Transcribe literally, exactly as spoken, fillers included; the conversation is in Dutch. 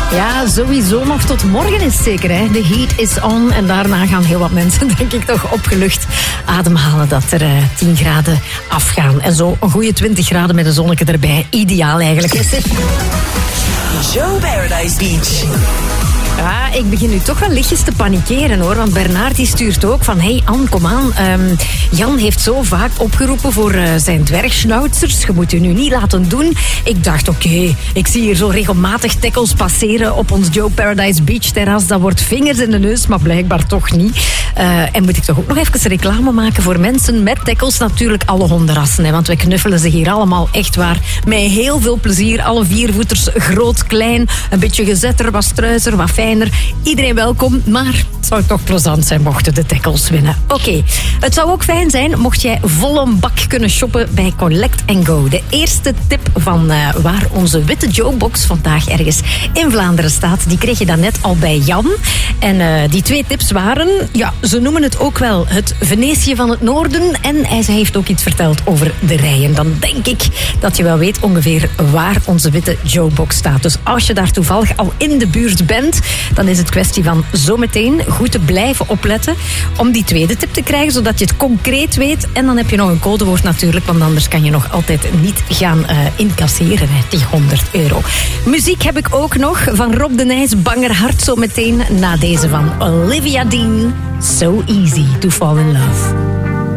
Ja, sowieso nog tot morgen is zeker, hè. De heat is on en daarna gaan heel wat mensen, denk ik, toch opgelucht ademhalen dat er uh, tien graden afgaan. En zo een goede twintig graden met een zonnetje erbij. Ideaal eigenlijk, is het? Joe Paradise Beach. Ja, ik begin nu toch wel lichtjes te panikeren, hoor. Want Bernard die stuurt ook van... Hey Anne, kom aan. Um, Jan heeft zo vaak opgeroepen voor uh, zijn dwergschnautsers. Je moet je nu niet laten doen. Ik dacht, oké, okay, ik zie hier zo regelmatig tackles passeren op ons Joe Paradise Beach terras. Dat wordt vingers in de neus, maar blijkbaar toch niet. Uh, en moet ik toch ook nog even reclame maken voor mensen met tackles. Natuurlijk alle hondenrassen, hè, want wij knuffelen ze hier allemaal echt waar. Met heel veel plezier. Alle viervoeters, groot, klein. Een beetje gezetter, wat struiser, wat fijn. Iedereen welkom, maar het zou toch plezant zijn mochten de tackles winnen. Oké, okay. Het zou ook fijn zijn mocht jij vol een bak kunnen shoppen bij Collect and Go. De eerste tip van uh, waar onze witte Joe-box vandaag ergens in Vlaanderen staat, die kreeg je dan net al bij Jan. En uh, die twee tips waren, ja, ze noemen het ook wel het Venetië van het Noorden. En hij heeft ook iets verteld over de rijen. Dan denk ik dat je wel weet ongeveer waar onze witte Joe-box staat. Dus als je daar toevallig al in de buurt bent, dan is het kwestie van zometeen goed te blijven opletten om die tweede tip te krijgen, zodat je het concreet weet. En dan heb je nog een codewoord natuurlijk, want anders kan je nog altijd niet gaan uh, incasseren, hè, die honderd euro. Muziek heb ik ook nog van Rob de Nijs, Banger Hart, zometeen na deze van Olivia Dean. So easy to fall in love.